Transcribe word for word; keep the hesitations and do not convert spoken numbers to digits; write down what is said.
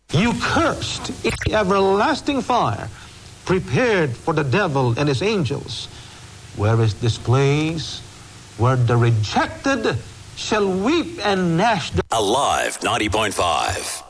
You cursed everlasting fire prepared for the devil and his angels, where is this place where the rejected shall weep and gnash their... Alive ninety point five.